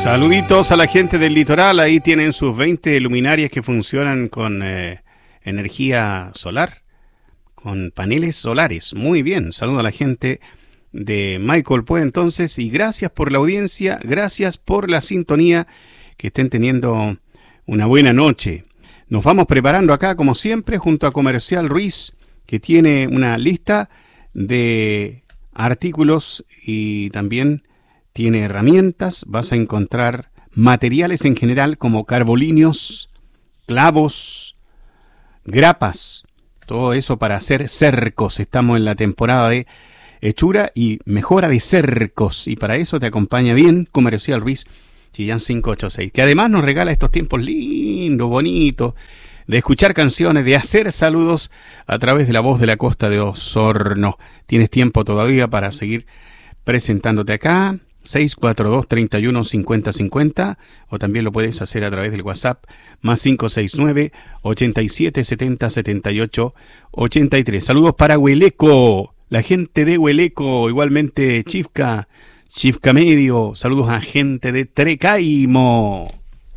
Saluditos a la gente del litoral, ahí tienen sus 20 luminarias que funcionan con energía solar, con paneles solares. Muy bien, saludo a la gente de Michael Pue entonces, y gracias por la audiencia, gracias por la sintonía, que estén teniendo una buena noche. Nos vamos preparando acá como siempre junto a Comercial Ruiz, que tiene una lista de artículos y también tiene herramientas. Vas a encontrar materiales en general como carbolinios, clavos, grapas, todo eso para hacer cercos. Estamos en la temporada de hechura y mejora de cercos, y para eso te acompaña bien Comercial Ruiz, Chillán 586, que además nos regala estos tiempos lindos, bonitos, de escuchar canciones, de hacer saludos a través de la voz de la costa de Osorno. Tienes tiempo todavía para seguir presentándote acá, 642-31-5050, o también lo puedes hacer a través del WhatsApp, más 569-8770-78-83. Saludos para Hueleco, la gente de Hueleco, igualmente Chifca Medio, saludos a gente de Trecaimo.